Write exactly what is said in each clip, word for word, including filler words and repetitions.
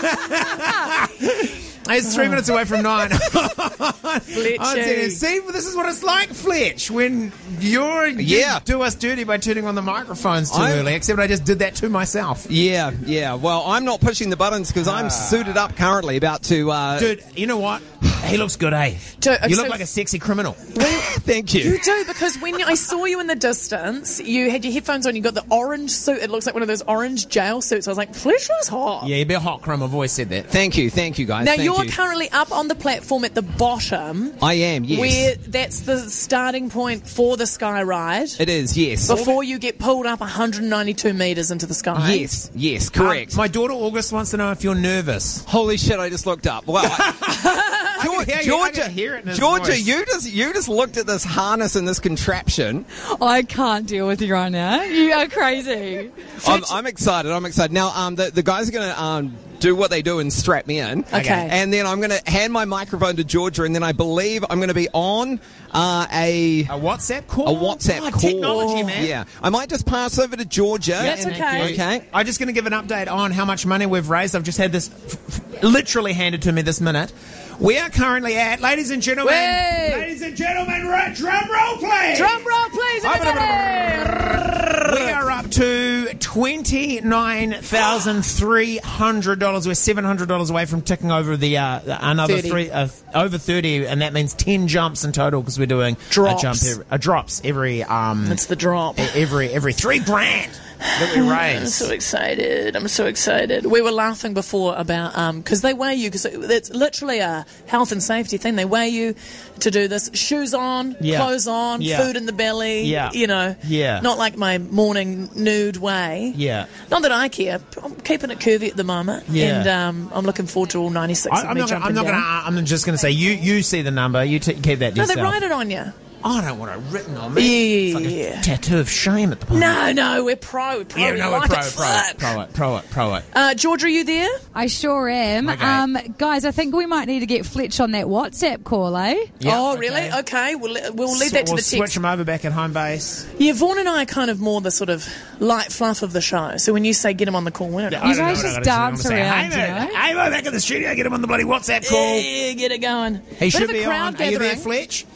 It's three minutes away from nine. Fletchy. See, this is what it's like, Fletch, when you're you Yeah. do us dirty by turning on the microphones too I'm- early, except I just did that to myself. Yeah, yeah. Well, I'm not pushing the buttons because I'm suited up currently, about to... Uh, Dude, you know what? He looks good, eh? Do- You look so- like a sexy criminal. Thank you. You do, because when I saw you in the distance, you had your headphones on, you got the orange suit. It looks like one of those orange jail suits. I was like, Fletch is hot. Yeah, you'd be a hot criminal. I've always said that. Thank you, thank you, guys. Now, thank you're you. currently up on the platform at the bottom. I am, yes. Where that's the starting point for the sky ride. It is, yes. Before you get pulled up one hundred ninety-two metres into the sky. Yes, yes, correct. Um, my daughter August wants to know if you're nervous. Holy shit! I just looked up. Well, I, can Georgia, hear you, I can hear it in his Georgia, voice. you just you just looked at this harness and this contraption. I can't deal with you right now. You are crazy. I'm, I'm excited. I'm excited. Now, um, the, the guys are going to um do what they do and strap me in. Okay. And then I'm going to hand my microphone to Georgia, and then I believe I'm going to be on uh, a. A WhatsApp call? A WhatsApp oh, call. Technology, man. Yeah. I might just pass over to Georgia. That's and- okay. Okay. I'm just going to give an update on how much money we've raised. I've just had this f- f- literally handed to me this minute. We are currently at, ladies and gentlemen, Way. ladies and gentlemen, right, drum roll, please. Drum roll, please, everybody! We are up to twenty-nine thousand three hundred dollars. We're seven hundred dollars away from ticking over the uh, another thirty. three, uh, over thirty, and that means ten jumps in total because we're doing Drops. a jump, every, a drops every um It's the drop. every every three grand that we I'm raise. so excited. I'm so excited. We were laughing before about, um, because they weigh you, because it's literally a health and safety thing. They weigh you to do this. Shoes on, Yeah. clothes on, Yeah. food in the belly. Yeah. You know. Yeah. Not like my morning nude way. Yeah. Not that I care. I'm keeping it curvy at the moment. Yeah. And um, I'm looking forward to all ninety-six I, of I'm me not. Gonna, I'm jumping not down. going to. I'm just going to say you. You see the number. You t- keep that to No, they yourself. write it on you. I don't want it written on me. Yeah, It's like yeah. a tattoo of shame at the moment. No, no, we're pro. We're pro. Yeah, We no, like we're pro, it. pro, Fuck. pro it, pro it, pro it. Uh, George, are you there? I sure am. Okay. Um, guys, I think we might need to get Fletch on that WhatsApp call, eh? Yeah, oh, okay. really? Okay, we'll, we'll leave So that to we'll the switch text. them over back at home base. Yeah, Vaughan and I are kind of more the sort of light fluff of the show. So when you say get him on the call, we don't I You don't guys know what just I gotta do. I'm dance gonna say, around, Hey, you man, know? hey, man, back in the studio. Get him on the bloody WhatsApp call. Yeah, get it going. He Bit should of a be crowd on. Are you there, gathering. Fletch?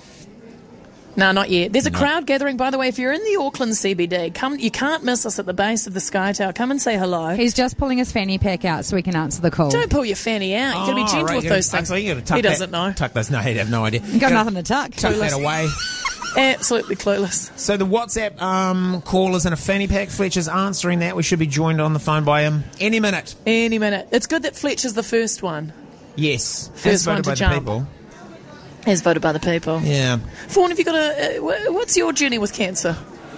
No, not yet. There's a crowd gathering, by the way. If you're in the Auckland C B D, come. You can't miss us at the base of the Sky Tower. Come and say hello. He's just pulling his fanny pack out so we can answer the call. Don't pull your fanny out. You've got to be Oh, gentle right, with you gotta- those things. so you gotta tuck He that- doesn't know. Tuck those. No, he'd have no idea. You got nothing to tuck. Tuck that away. Absolutely clueless. So the WhatsApp um, call is in a fanny pack. Fletch is answering that. We should be joined on the phone by him any minute. Any minute. It's good that Fletcher's the first one. Yes. First As one voted to by jump. the people. As voted by the people. Yeah. Vaughan, have you got a... Uh, wh- what's your journey with cancer?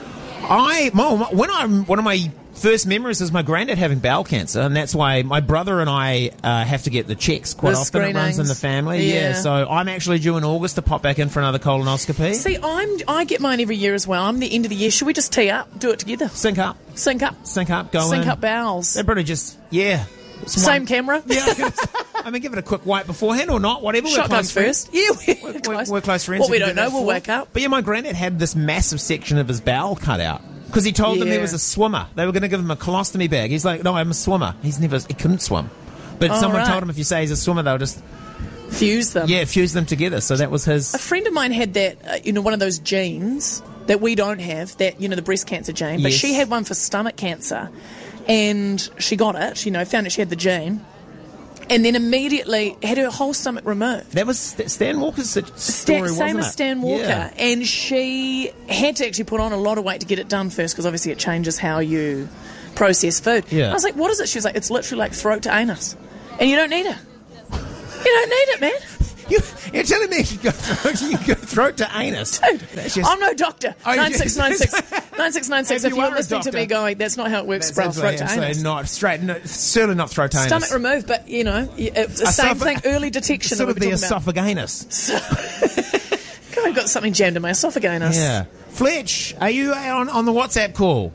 I well, when I one of my first memories is my granddad having bowel cancer, and that's why my brother and I uh, have to get the checks quite The often. It runs in the screenings. family. Yeah. Yeah. So I'm actually due in August to pop back in for another colonoscopy. See, I'm, I get mine every year as well. I'm the end of the year. Should we just tee up? Do it together? Sync up, Sync up. sync up, go Sync in. up bowels. They're probably just yeah. It's Same one- camera? Yeah. I guess- I mean, give it a quick wipe beforehand or not, whatever. We're Shotguns close friends. first. Yeah, we're, We're, close. we're close friends. What we can don't do know, that we'll for. wake up. But yeah, my granddad had this massive section of his bowel cut out because he told them Yeah. he was a swimmer. They were going to give him a colostomy bag. He's like, no, I'm a swimmer. He's never, he couldn't swim. But Oh, someone right. told him if you say he's a swimmer, they'll just Fuse them. yeah fuse them together. So that was his. A friend of mine had that, uh, you know, one of those genes that we don't have, that, you know, the breast cancer gene, but Yes. she had one for stomach cancer, and she got it, you know, found out she had the gene, and then immediately had her whole stomach removed. That was St- Stan Walker's story, Stan, wasn't same it? as Stan Walker, Yeah. and she had to actually put on a lot of weight to get it done first, because obviously it changes how you process food. Yeah. I was like, what is it? She was like, it's literally like throat to anus, and you don't need it. You don't need it, man. You, you're telling me you go throat, you go throat to anus? Dude, That's just- I'm no doctor. Oh, nine six nine six nine six nine six. If If you you're are a listening to doctor- me going, that's not how it works, That's bro. absolutely, Throat to absolutely anus. not straight. No, certainly not throat to anus. Stomach removed, but you know, it's the A same soph- thing. Early detection. Sort that of we the were talking about. esophagus. God, I've got something jammed in my esophagus. Yeah. Fletch, are you on, on the WhatsApp call?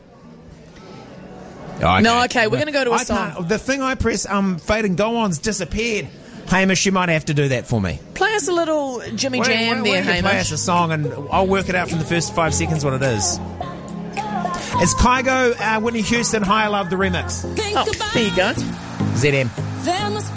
Oh, No, okay, we're gonna go to a I song. can't- The thing I press, um, fade and go on's disappeared. Hamish, you might have to do that for me. Play us a little Jimmy Why don't- Jam why don't there, you play us Hamish. a song and I'll work it out from the first five seconds what it is. It's Kygo, uh, Whitney Houston, Higher Love, the remix. Oh, there you go. Z M. There must